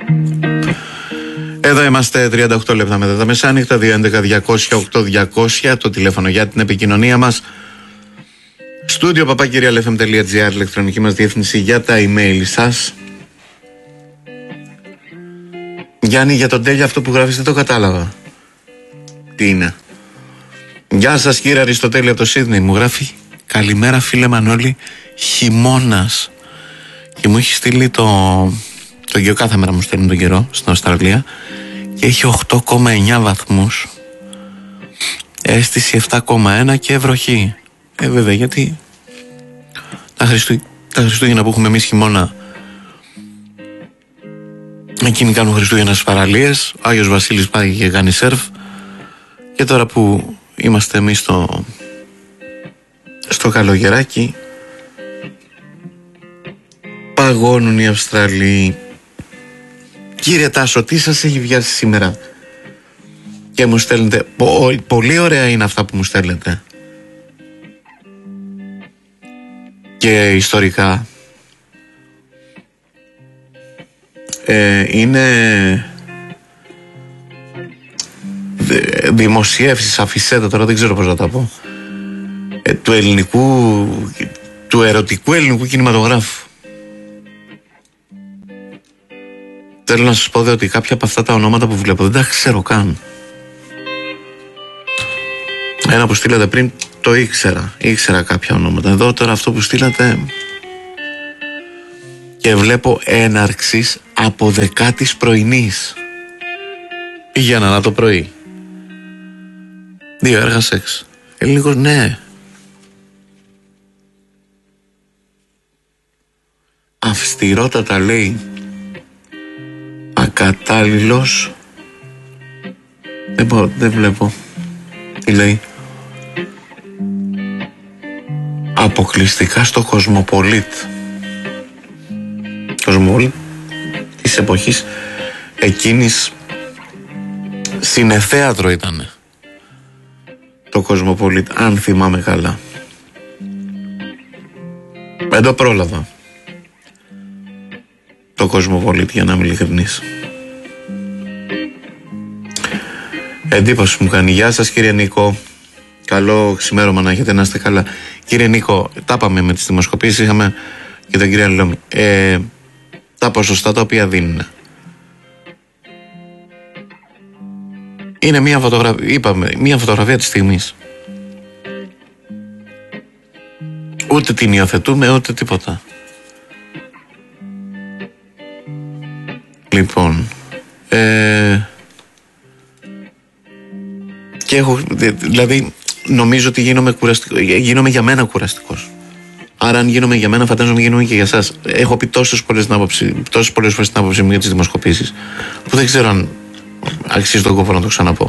Εδώ είμαστε 38 λεπτά μετά τα μεσάνυχτα, 211-200-8200, το τηλέφωνο για την επικοινωνία μας. Στούντιο papakirialfm.gr, ηλεκτρονική μας διεύθυνση για τα email σας. Γιάννη, για τον Τέλεια αυτό που γράφεις δεν το κατάλαβα. Τι είναι? Γεια σας κύριε Αριστοτέλη από το Σίδνεϊ. Μου γράφει: καλημέρα φίλε Μανώλη, χειμώνας. Και μου έχει στείλει το κάθε μέρα μου στέλνει τον καιρό στην Αυστραλία και έχει 8,9 βαθμούς, αίσθηση 7,1 και βροχή. Βέβαια, γιατί τα Χριστούγεννα που έχουμε εμείς χειμώνα, εκείνοι κάνουν Χριστούγεννα στις παραλίες, ο Άγιος Βασίλης πάει και κάνει σερφ, και τώρα που είμαστε εμείς στο καλοκαιράκι, παγώνουν οι Αυστραλοί. Κύριε Τάσο, τι σας έχει βιάσει σήμερα? Και μου στέλνετε, πολύ ωραία είναι αυτά που μου στέλνετε. Και ιστορικά είναι δημοσιεύσεις, αφισέτα, τώρα δεν ξέρω πώς να τα πω, του ερωτικού ελληνικού κινηματογράφου. Θέλω να σας πω ότι κάποια από αυτά τα ονόματα που βλέπω δεν τα ξέρω καν. Ένα που στείλατε πριν το ήξερα κάποια ονόματα. Εδώ τώρα αυτό που στείλατε, και βλέπω έναρξης από 10ης πρωινής. Για να το πρωί. 2 έργα σεξ. Ελληνικός, ναι. Αυστηρότατα λέει. Ακατάλληλος. Δεν βλέπω. Τι λέει? Αποκλειστικά στο Κοσμοπολίτ. Κοσμοπολίτ της εποχής εκείνης. Συνεθέατρο ήτανε το Κοσμοπολίτ, αν θυμάμαι καλά. Δεν το πρόλαβα το Κοσμοπολίτ, για να είμαι ειλικρινής. Εντύπωση μου κάνει. Γεια σας κύριε Νίκο. Καλό ξημέρωμα να έχετε, να είστε καλά. Κύριε Νίκο, τα είπαμε με τις δημοσκοπήσεις, είχαμε και τον κύριο Αλληλόμη. Τα ποσοστά τα οποία δίνουν. Είναι μια φωτογραφία, είπαμε, μια φωτογραφία της στιγμής. Ούτε την υιοθετούμε, ούτε τίποτα. Λοιπόν, και έχω, δηλαδή, νομίζω ότι γίνομαι για μένα κουραστικός. Άρα, αν γίνομαι για μένα, φαντάζομαι γίνομαι και για εσάς. Έχω πει τόσες πολλές φορές την άποψή μου για τις δημοσκοπήσεις, που δεν ξέρω αν αξίζει τον κόπο να το ξαναπώ.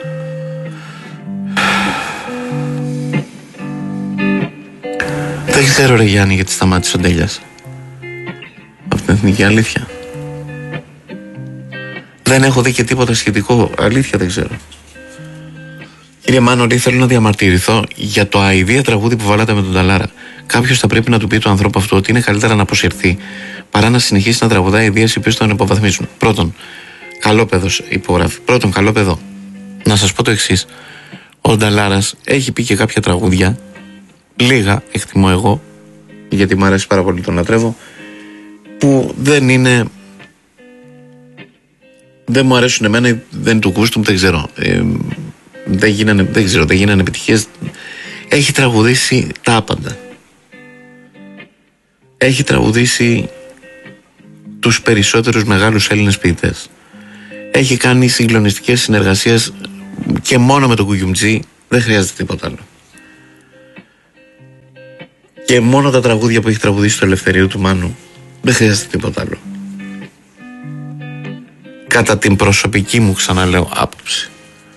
Δεν ξέρω ρε Γιάννη, γιατί σταμάτησε ο Ντέλιας. Από την εθνική, αλήθεια. Δεν έχω δει και τίποτα σχετικό, αλήθεια δεν ξέρω. Κύριε Μάνολη, θέλω να διαμαρτυρηθώ για το αηδία τραγούδι που βάλατε με τον Ταλάρα. Κάποιος θα πρέπει να του πει του ανθρώπου αυτού ότι είναι καλύτερα να αποσυρθεί παρά να συνεχίσει να τραγουδάει αηδίες οι οποίες τον υποβαθμίζουν. Πρώτον, καλό παιδός υπογράφει. Πρώτον, καλό παιδό. Να σας πω το εξής. Ο Νταλάρας έχει πει και κάποια τραγούδια, λίγα εκτιμώ εγώ, γιατί μου αρέσει πάρα πολύ, τον λατρεύω, που δεν είναι. Δεν μου αρέσουν εμένα, δεν του γούστου μου, δεν ξέρω. Δεν γίνανε επιτυχίες. Έχει τραγουδήσει τα άπαντα. Έχει τραγουδήσει τους περισσότερους μεγάλους Έλληνες ποιητές. Έχει κάνει συγκλονιστικές συνεργασίες και μόνο με τον Κουγιουμτζή, δεν χρειάζεται τίποτα άλλο. Και μόνο τα τραγούδια που έχει τραγουδήσει στο Ελευθερίου του Μάνου, δεν χρειάζεται τίποτα άλλο. Κατά την προσωπική μου, ξαναλέω, άποψη.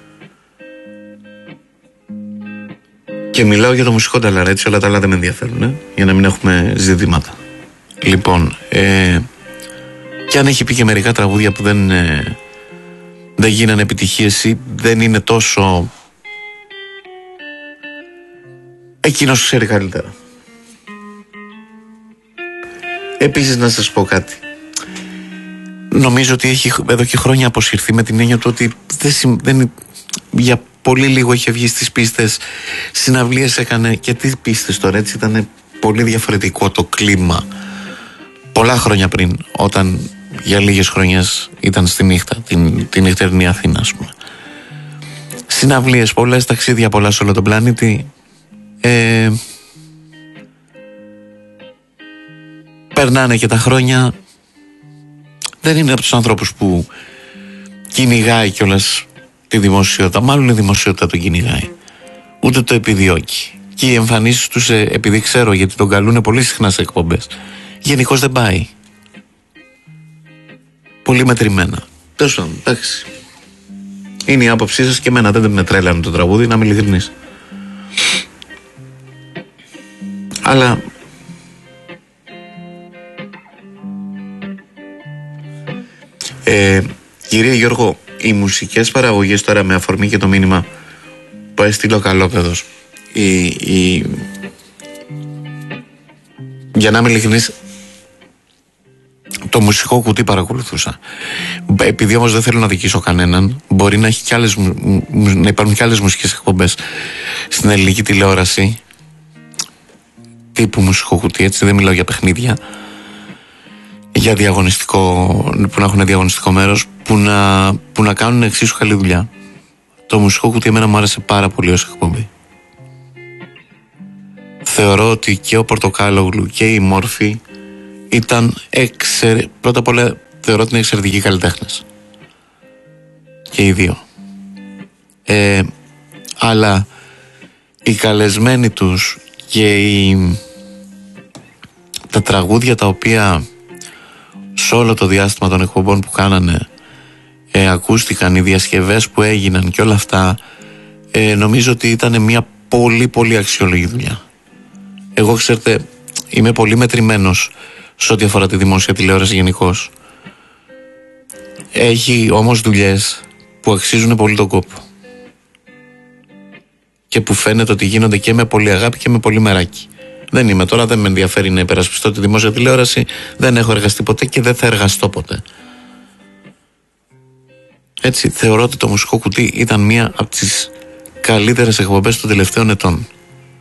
Και μιλάω για το μουσικό Νταλάρα, έτσι, όλα τα άλλα δεν με ενδιαφέρουν, για να μην έχουμε ζητήματα. Λοιπόν, και αν έχει πει και μερικά τραγούδια που δεν γίνανε επιτυχίες ή δεν είναι τόσο, εκείνος ξέρει καλύτερα. Επίσης να σας πω κάτι. νομίζω ότι έχει εδώ και χρόνια αποσυρθεί, με την έννοια του ότι για πολύ λίγο είχε βγει στις πίστες, συναυλίες έκανε. Και τι πίστες τώρα, έτσι ήταν πολύ διαφορετικό το κλίμα πολλά χρόνια πριν, όταν για λίγες χρονιές ήταν στη νύχτα, την νυχτερινή Αθήνα, ας πούμε. Συναυλίες πολλές, ταξίδια πολλά σε όλο τον πλανήτη. Περνάνε και τα χρόνια. Δεν είναι από τους ανθρώπους που κυνηγάει κιόλας τη δημοσιότητα. Μάλλον η δημοσιότητα τον κυνηγάει. Ούτε το επιδιώκει. Και οι εμφανίσεις τους, επειδή ξέρω, γιατί τον καλούνε πολύ συχνά σε εκπομπές, γενικώς δεν πάει. Πολύ μετρημένα. Τέλος πάντων, εντάξει. Είναι η άποψή σας και εμένα δεν με τρέλανε το τραγούδι, να είμαι ειλικρινής. Αλλά κύριε Γιώργο, οι μουσικές παραγωγές τώρα, με αφορμή και το μήνυμα που έστειλε ο Καλόπεδος, για να είμαι ειλικρινής, το μουσικό κουτί παρακολουθούσα. Επειδή όμως δεν θέλω να δικήσω κανέναν, μπορεί να υπάρχουν και άλλες μουσικές εκπομπές στην ελληνική τηλεόραση τύπου μουσικό κουτί, έτσι, δεν μιλάω για παιχνίδια, για διαγωνιστικό, που να έχουν διαγωνιστικό μέρος, που να κάνουν εξίσου καλή δουλειά. Το μουσικό κουτί εμένα μου άρεσε πάρα πολύ ως εκπομπή. Θεωρώ ότι και ο Πορτοκάλογλου και η Μόρφη ήταν πρώτα απ' όλα θεωρώ ότι είναι εξαιρετικοί καλλιτέχνες. Και οι δύο. Αλλά οι καλεσμένοι τους και τα τραγούδια τα οποία σε όλο το διάστημα των εκπομπών που κάνανε ακούστηκαν, οι διασκευές που έγιναν και όλα αυτά, νομίζω ότι ήταν μια πολύ πολύ αξιόλογη δουλειά. Εγώ, ξέρετε, είμαι πολύ μετρημένος σε ό,τι αφορά τη δημόσια τηλεόραση γενικώς. Έχει όμως δουλειές που αξίζουν πολύ τον κόπο και που φαίνεται ότι γίνονται και με πολύ αγάπη και με πολύ μεράκι. Δεν είμαι τώρα, δεν με ενδιαφέρει να υπερασπιστώ τη δημόσια τηλεόραση, δεν έχω εργαστεί ποτέ και δεν θα εργαστώ ποτέ. Έτσι, θεωρώ ότι το μουσικό κουτί ήταν μία από τις καλύτερες εκπομπές των τελευταίων ετών.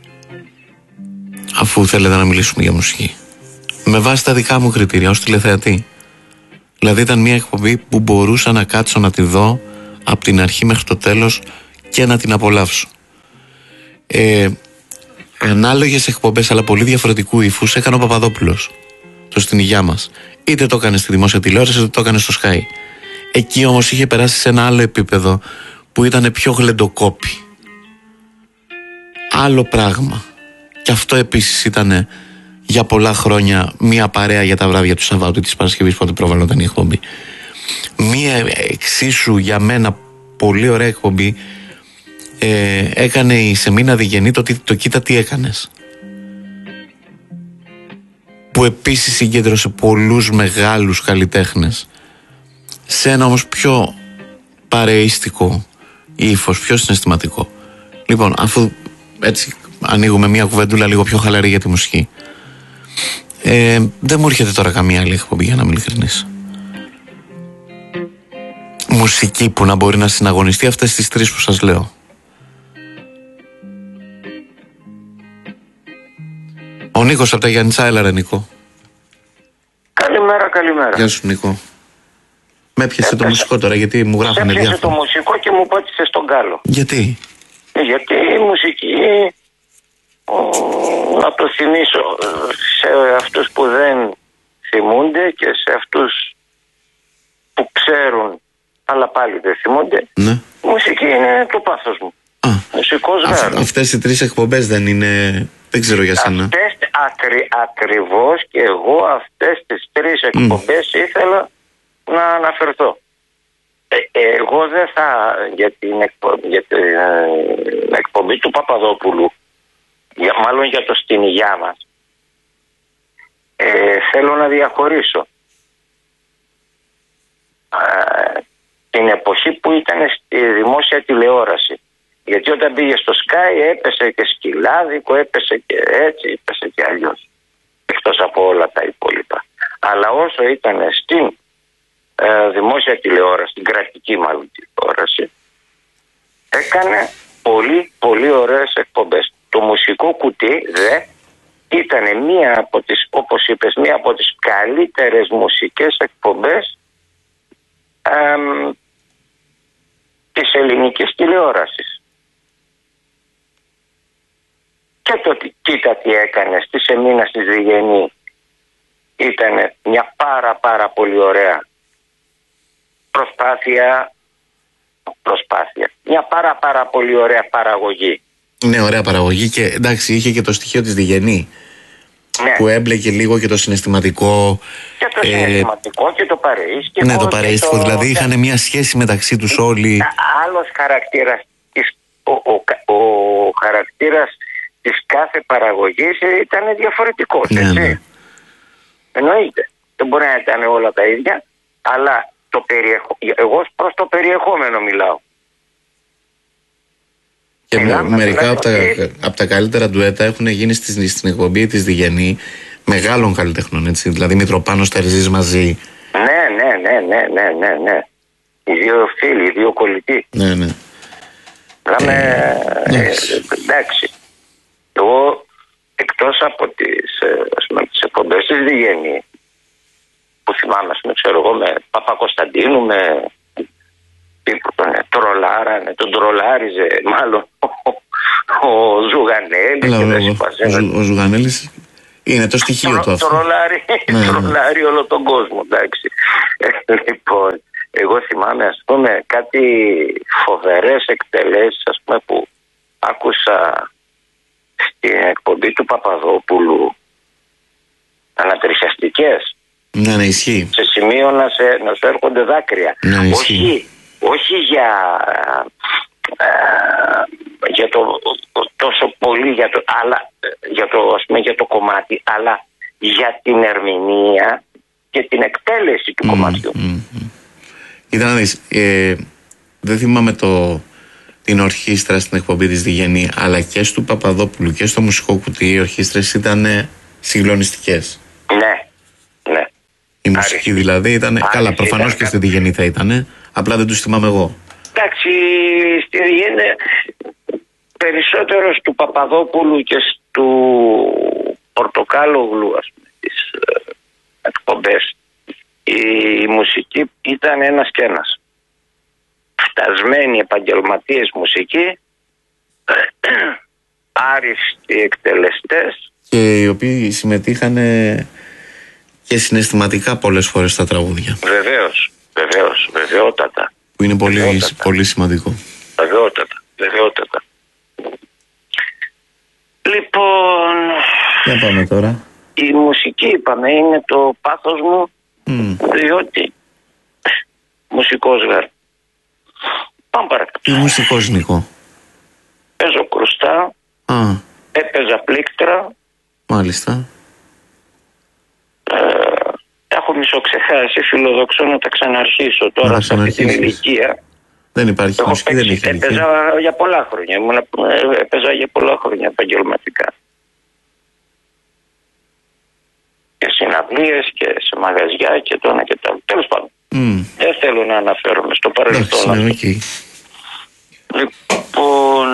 Αφού θέλετε να μιλήσουμε για μουσική. Με βάση τα δικά μου κριτήρια ως τηλεθεατή. Δηλαδή ήταν μία εκπομπή που μπορούσα να κάτσω να τη δω από την αρχή μέχρι το τέλος και να την απολαύσω. Ανάλογες εκπομπές αλλά πολύ διαφορετικού υφούς έκανε ο Παπαδόπουλος, το Στην Υγειά Μας. Είτε το έκανε στη δημόσια τηλεόραση είτε το έκανε στο Sky. Εκεί όμως είχε περάσει σε ένα άλλο επίπεδο που ήταν πιο γλεντοκόπη. Άλλο πράγμα. Και αυτό επίσης ήταν για πολλά χρόνια μία παρέα για τα βράδια του Σαββάτου ή της Παρασκευής, πότε προβαλλόταν η εκπομπή. Μία εξίσου για μένα πολύ ωραία εκπομπή έκανε η Σεμίνα Διγενή, το κοίτα τι έκανες, που επίσης συγκέντρωσε πολλούς μεγάλους καλλιτέχνες σε ένα όμως πιο παρεΐστικο ύφος, πιο συναισθηματικό. Λοιπόν, αφού έτσι ανοίγουμε μια κουβεντούλα λίγο πιο χαλαρή για τη μουσική, δεν μου έρχεται τώρα καμία άλλη εκπομπή, για να είμαι ειλικρινής, μουσική που να μπορεί να συναγωνιστεί αυτές τις τρεις που σας λέω. Ο Νίκος από τα Γιάννητσά, έλα ρε Νίκο. Καλημέρα, καλημέρα. Γεια σου Νίκο. Με έπιασε το μουσικό τώρα, γιατί μου γράφανε διάφορα. Έπιασε το μουσικό και μου πάτησε στον κάλο. Γιατί? Γιατί η μουσική, να το θυμίσω σε αυτούς που δεν θυμούνται και σε αυτούς που ξέρουν αλλά πάλι δεν θυμούνται, ναι. Η μουσική είναι το πάθος μου. Μουσικός γάρος. Αυτές οι τρεις εκπομπές δεν είναι, δεν ξέρω για σένα. Ακριβώς, και εγώ αυτές τις τρεις εκπομπές ήθελα να αναφερθώ. Εγώ δεν θα, για την εκπομπή του Παπαδόπουλου, μάλλον για το Στην Υγειά Μας, θέλω να διαχωρίσω την εποχή που ήταν στη δημόσια τηλεόραση. Γιατί όταν πήγε στο Sky έπεσε και σκυλάδικο, έπεσε και έτσι, έπεσε και αλλιώς. Εκτός από όλα τα υπόλοιπα. Αλλά όσο ήταν στην δημόσια τηλεόραση, την κρατική μάλλον τηλεόραση, έκανε πολύ πολύ ωραίες εκπομπές. Το μουσικό κουτί ήταν μία από τις, όπως είπες, μία από τις καλύτερες μουσικές εκπομπές της ελληνικής τηλεόρασης. Και το κοίτα τι έκανε στη Σεμίνα στη Διγενή ήταν μια πάρα πολύ ωραία προσπάθεια. Μια πάρα πολύ ωραία παραγωγή. Ναι, ωραία παραγωγή και εντάξει είχε και το στοιχείο της Διγενή. Ναι. Που έμπλεκε λίγο και το συναισθηματικό. Και το συναισθηματικό και το παρεΐστικο. Ναι, το παρεΐστικο, δηλαδή είχαν μια σχέση μεταξύ τους όλοι. Άλλος χαρακτήρας, ο χαρακτήρας της κάθε παραγωγής ήταν διαφορετικός, ναι, έτσι. Ναι. Εννοείται. Δεν μπορεί να ήταν όλα τα ίδια, αλλά εγώ προς το περιεχόμενο μιλάω. Και μερικά από τα καλύτερα ντουέτα έχουν γίνει στην εκπομπή της Διγενή μεγάλων καλλιτεχνών, έτσι. Δηλαδή Μητροπάνος Τερζής μαζί. Ναι. Οι δύο φίλοι, οι δύο κολλητοί. Ναι. Εντάξει. Εγώ εκτός από τις εκπομπές της Διγενή που θυμάμαι, ξέρω εγώ, με Παπακοσταντίνου, με που τον τρολάρανε, τον τρολάριζε μάλλον ο Ζουγανέλης. Ο Ζουγανέλης είναι το στοιχείο του αυτό. Τρολάρει όλο τον κόσμο, εντάξει. Λοιπόν, εγώ θυμάμαι, ας πούμε, κάτι φοβερές εκτελέσεις, ας πούμε, που άκουσα στην εκπομπή του Παπαδόπουλου, ανατριχιαστικές. Ναι, ισχύει. Σε σημείο να σου έρχονται δάκρυα. Ναι, όχι για το τόσο πολύ για το κομμάτι, αλλά για την ερμηνεία και την εκτέλεση του κομματιού. Ήταν να δεις, δεν θυμάμαι την ορχήστρα στην εκπομπή της Διγενή, αλλά και στο Παπαδόπουλου και στο μουσικό κουτί οι ορχήστρες ήταν συγκλονιστικές. Ναι. Η μουσική δηλαδή ήταν. Καλά, προφανώς και στη Διγενή θα ήταν, απλά δεν τους θυμάμαι εγώ. Εντάξει, στη Διγενή περισσότερο του Παπαδόπουλου και του Πορτοκάλογλου, ας πούμε, τις εκπομπές. Η μουσική ήταν ένας και ένας. Φτασμένοι επαγγελματίες μουσική, άριστοι εκτελεστές. Και οι οποίοι συμμετείχαν και συναισθηματικά πολλές φορές στα τραγούδια. Βεβαιότατα. Που είναι πολύ σημαντικό. Βεβαιότατα. Λοιπόν, για πάμε τώρα. Η μουσική, είπαμε, είναι το πάθος μου, διότι μουσικός γάρ. Πάμε παρακάτω. Τι μουσικός, Νικό? Παίζω κρουστά, έπαιζα πλήκτρα. Μάλιστα. Έχω μισοξεχάσει, φιλοδοξώ να τα ξαναρχίσω τώρα σε αυτή την ηλικία. Δεν υπάρχει μουσική, δεν έχει. Έπαιζα για πολλά χρόνια. Έπαιζα για πολλά χρόνια επαγγελματικά. Και συναυλίες και σε μαγαζιά και το ένα και το άλλο. Τέλος πάντων. Δεν θέλω να αναφέρομαι στο παρελθόν. Λοιπόν,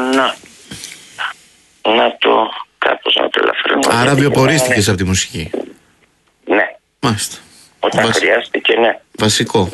να το κάπως να το ελαφρύνω. Άρα βιοπορίστηκες από τη μουσική. Ναι. Μάλιστα. Όταν χρειάστηκε, ναι. Βασικό.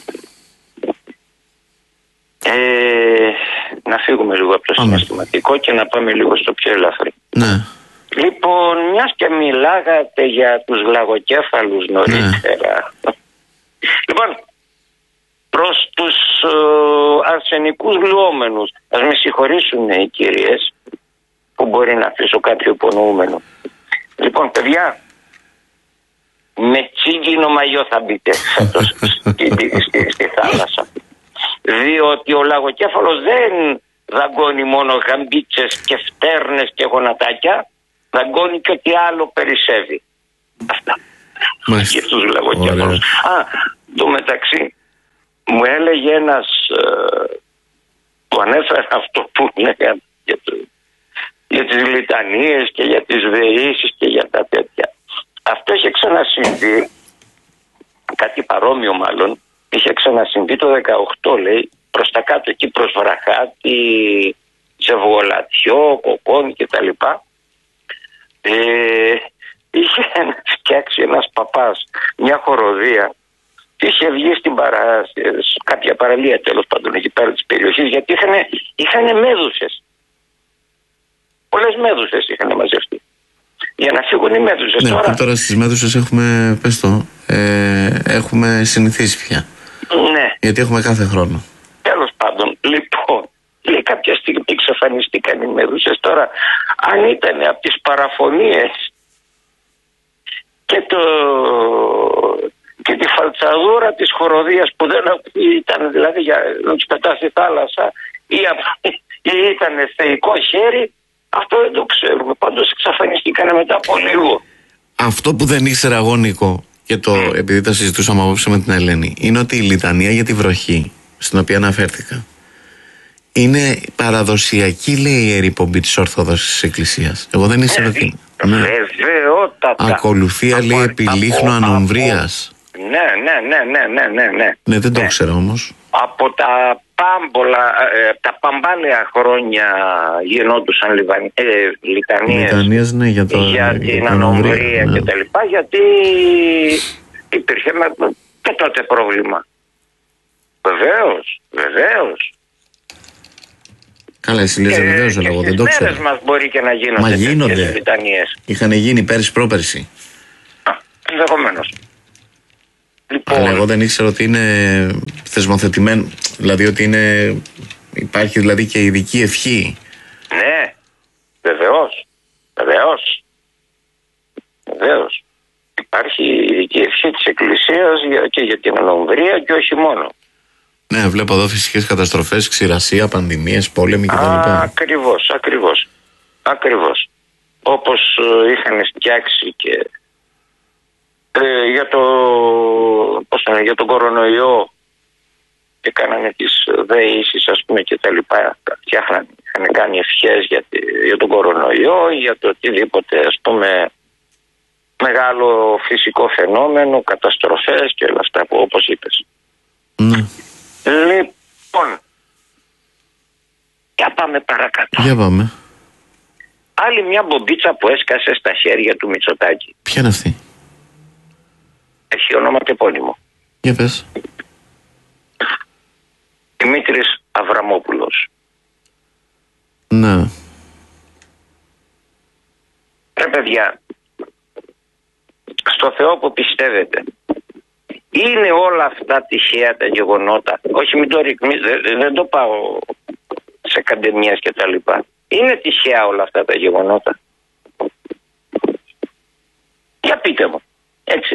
Να φύγουμε λίγο από το συναισθηματικό και να πάμε λίγο στο πιο ελαφρύ. Ναι. Λοιπόν, μιας και μιλάγατε για τους γλαγοκέφαλους νωρίτερα. Ναι. Λοιπόν, προς τους αρσενικούς λουόμενους, ας με συγχωρήσουν οι κυρίες που μπορεί να αφήσω κάποιο υπονοούμενο. Λοιπόν, παιδιά, με τσίγκινο μαγιό θα μπείτε στη θάλασσα. Διότι ο λαγοκέφαλος δεν δαγκώνει μόνο γαμπίτσες και φτέρνες και γονατάκια, δαγκώνει και ό,τι άλλο περισσεύει. Αυτά. Και τους λαγοκέφαλους. Το μεταξύ μου έλεγε ένας που ανέφερε αυτό που λέγανε για τις λιτανίες και για τις δεήσεις και για τα τέτοια. Αυτό είχε ξανασυμβεί, κάτι παρόμοιο μάλλον, είχε ξανασυμβεί το 18, λέει, προς τα κάτω εκεί προς Βραχάτη, Ζευγολατιό, Κοκόνη κτλ. Είχε φτιάξει ένας παπάς μια χοροδία. Είχε βγει σε κάποια παραλία, τέλος πάντων, εκεί πέρα της περιοχής, γιατί είχαν μέδουσες. Πολλές μέδουσες είχαν μαζευτεί. Για να φύγουν οι μέδουσες. Ναι, τώρα στις μέδουσες έχουμε, πες το, έχουμε συνηθίσει πια. Ναι. Γιατί έχουμε κάθε χρόνο. Τέλος πάντων, λοιπόν, λέει κάποια στιγμή εξαφανιστήκαν οι μέδουσες. Τώρα, αν ήταν από τις παραφωνίες και τη φαλτσαδούρα της χοροδίας που δεν ήταν, δηλαδή για να τους πετάς στη θάλασσα, ή ήταν θεϊκό χέρι, αυτό δεν το ξέρουμε. Πάντως εξαφανιστήκανε μετά από λίγο. Αυτό που δεν ήξερα εγώ, Νίκο, και επειδή τα συζητούσαμε απόψε με την Ελένη, είναι ότι η λιτανία για τη βροχή, στην οποία αναφέρθηκα, είναι παραδοσιακή, λέει, η ιερή-πομπή της Ορθόδοξης Εκκλησίας. Εγώ δεν ήξερα ότι... Βεβαιότατα. Ακολουθία, λέει, επιλίχνου ανομβρίας. Ναι. Ναι, δεν το ήξερα όμως. Από τα τα παμπάλαια χρόνια γινόντουσαν λιτανίες, ναι, για την ανομβρία και τα λοιπά, γιατί υπήρχε και τότε πρόβλημα. Βεβαίως. Καλά, εσύ λες βεβαίως, αλλά εγώ δεν το ξέρω. Στις μέρες μας μπορεί και να γίνονται. Μα γίνονται. Λιτανίες. Είχαν γίνει πέρυσι-πρόπερσι. Ενδεχομένως. Λοιπόν, αλλά εγώ δεν ήξερα ότι είναι θεσμοθετημένο, δηλαδή ότι υπάρχει δηλαδή και ειδική ευχή. Ναι, βεβαίως. Υπάρχει ειδική ευχή της Εκκλησίας και για την ανομβρία και όχι μόνο. Ναι, βλέπω εδώ φυσικές καταστροφές, ξηρασία, πανδημίες, πόλεμοι κτλ. Ακριβώς. Όπως είχαν φτιάξει και για τον κορονοϊό και κάνανε τις δεήσεις, ας πούμε, και τα λοιπά. Είχαν κάνει ευχές για τον κορονοϊό ή για το οτιδήποτε, ας πούμε, μεγάλο φυσικό φαινόμενο, καταστροφές και όλα αυτά που, όπως είπες. Ναι. Λοιπόν, για πάμε παρακάτω. Για πάμε. Άλλη μια μπομπίτσα που έσκασε στα χέρια του Μητσοτάκη. Ποια είναι αυτή? Έχει όνομα και επώνυμο. Για πες. Δημήτρης Αβραμόπουλος. Ναι. Ρε παιδιά, στο Θεό που πιστεύετε, είναι όλα αυτά τυχαία τα γεγονότα? Όχι, μην το δεν το πάω σε καντεμιές και τα λοιπά. Είναι τυχαία όλα αυτά τα γεγονότα? Για πείτε μου, έτσι.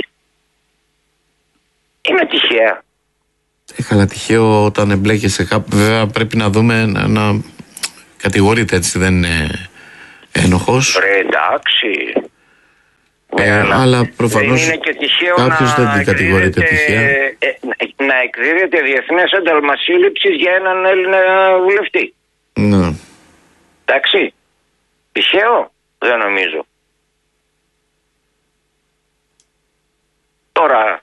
Είναι τυχαία? Καλά, τυχαίο όταν εμπλέκεσαι κάπου. Βέβαια πρέπει να δούμε να κατηγορείται, έτσι, δεν είναι ένοχος. Εντάξει. Αλλά προφανώς δεν είναι και τυχαίο κάποιος δεν κατηγορείται τυχαία. Να εκδίδεται διεθνές ένταλμα σύλληψης για έναν Έλληνα βουλευτή. Ναι. Εντάξει. Τυχαίο? Δεν νομίζω. Τώρα,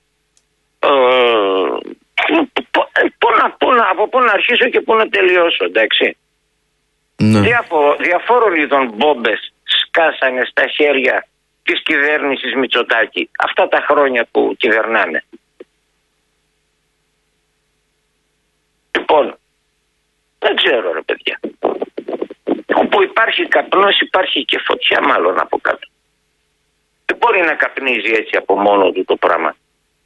από πού να αρχίσω και πού να τελειώσω, εντάξει. Ναι. Διαφόρων είδων μπόμπες σκάσανε στα χέρια της κυβέρνησης Μητσοτάκη αυτά τα χρόνια που κυβερνάνε. Λοιπόν, δεν ξέρω, ρε παιδιά. Όπου υπάρχει καπνός υπάρχει και φωτιά, μάλλον, από κάτω. Δεν μπορεί να καπνίζει έτσι από μόνο του το πράγμα.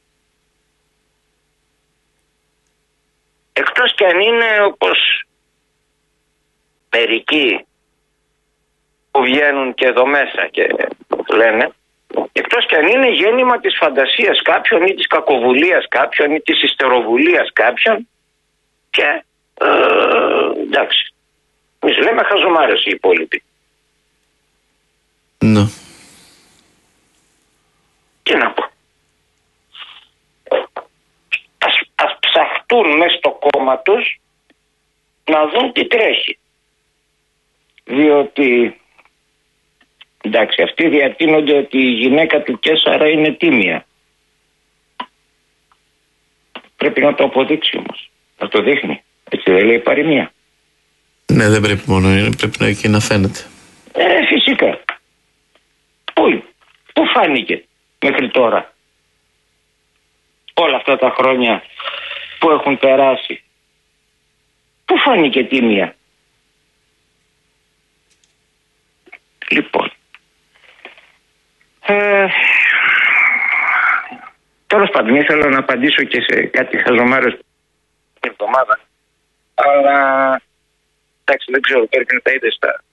Εκτός κι αν είναι όπως μερικοί που βγαίνουν και εδώ μέσα και λένε, εκτός κι αν είναι γέννημα της φαντασίας κάποιον ή της κακοβουλίας κάποιον ή της ιστεροβουλίας κάποιον, και εντάξει, εμείς λέμε χαζομάρες οι υπόλοιποι. Ναι. Τι να πω. Ας ψαχτούν μέσα στο κόμμα τους να δουν τι τρέχει. Διότι, εντάξει, αυτοί διατείνονται ότι η γυναίκα του Κέσσαρα είναι τίμια. Πρέπει να το αποδείξει όμως. Να το δείχνει. Έτσι δεν λέει η παροιμία? Ναι, δεν πρέπει μόνο, πρέπει και να φαίνεται. Φυσικά. Πού φάνηκε μέχρι τώρα? Όλα αυτά τα χρόνια που έχουν περάσει, πού φάνηκε τίμια? Λοιπόν, τέλος πάντων, ήθελα να απαντήσω και σε κάτι χαζομάρες την εβδομάδα, αλλά εντάξει, δεν ξέρω, πρέπει να τα είδες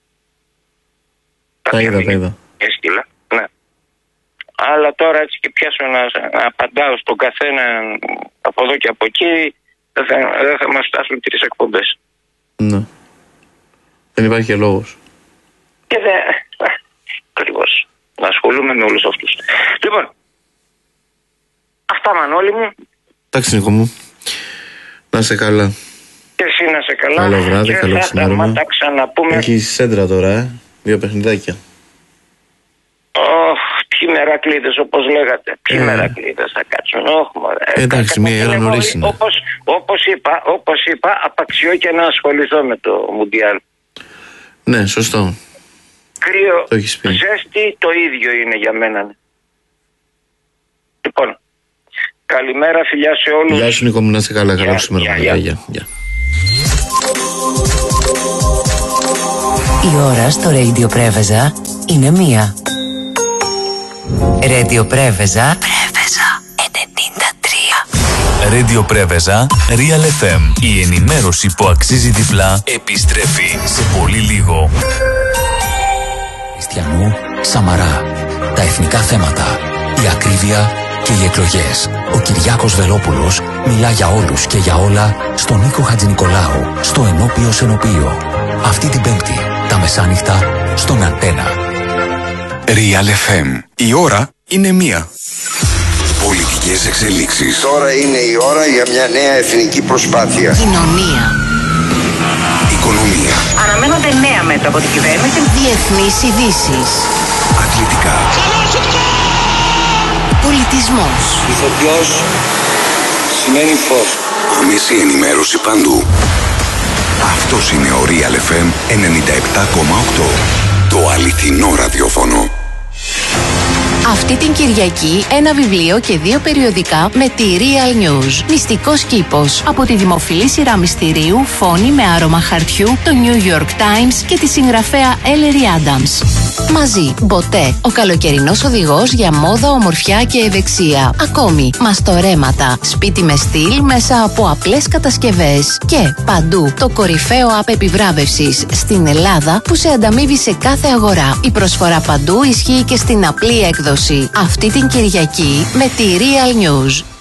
τα είδα. Έστειλα, ναι. Αλλά τώρα έτσι και πιάσω να απαντάω στον καθένα από εδώ και από εκεί, δεν θα μας φτάσουν 3 εκπομπές. Ναι. Δεν υπάρχει και λόγος. Και δεν... Ακριβώς. Να ασχολούμαι με όλους αυτούς. Λοιπόν, αυτά, Μανώλη μου. Εντάξει, Νίκο μου. Να είσαι καλά. Και εσύ να είσαι καλά. Καλό βράδυ, καλό ξημέρωμα. Τα ξαναπούμε. Έχεις σέντρα τώρα, 2 παιχνιδάκια. Ποιοι μερακλείδες, όπως λέγατε. Ποιοι μερακλείδες θα κάτσουν? Εντάξει, μία ώρα νωρίς είναι. Όπως είπα, απαξιώ και να ασχοληθώ με το Μουντιάλ. Ναι, σωστό. Κρύο, ζέστη, το ίδιο είναι για μένα. Λοιπόν, καλημέρα, φιλιά σε όλους. Γεια σου, Νίκο μου, να είσαι καλά. Καλό ξημέρωμα. Γεια. Η ώρα στο Radio Πρέβεζα είναι 1. Radio Πρέβεζα 93. Radio Πρέβεζα Real FM. Η ενημέρωση που αξίζει διπλά επιστρέφει σε πολύ λίγο. Χριστιανού, Σαμαρά. Τα εθνικά θέματα, η ακρίβεια και οι εκλογές. Ο Κυριάκος Βελόπουλος μιλά για όλους και για όλα στον Νίκο Χατζηνικολάου, στο Ενώπιο Σενωπείο. Αυτή την Πέμπτη, τα μεσάνυχτα, στον Αντένα. Real FM. Η ώρα είναι 1. Πολιτικές εξελίξεις. Τώρα είναι η ώρα για μια νέα εθνική προσπάθεια. Κοινωνία. Οικονομία. Αναμένονται νέα μέτρα από την κυβέρνηση. Διεθνείς ειδήσεις. Αθλητικά. Πολιτισμός. Ηθοποιός σημαίνει φως. Άμεση ενημέρωση παντού. Αυτός είναι ο Real FM 97,8. Το αληθινό ραδιόφωνο. Αυτή την Κυριακή ένα βιβλίο και 2 περιοδικά με τη Real News. Μυστικός κήπος. Από τη δημοφιλή σειρά μυστηρίου Φόνη με άρωμα χαρτιού, το New York Times και τη συγγραφέα Ellery Adams. Μαζί, Μποτέ, ο καλοκαιρινός οδηγός για μόδα, ομορφιά και ευεξία. Ακόμη, μαστορέματα, σπίτι με στυλ μέσα από απλές κατασκευές. Και παντού, το κορυφαίο app επιβράβευσης στην Ελλάδα που σε ανταμείβει σε κάθε αγορά. Η προσφορά παντού ισχύει και στην απλή έκδοση. Αυτή την Κυριακή με τη Real News.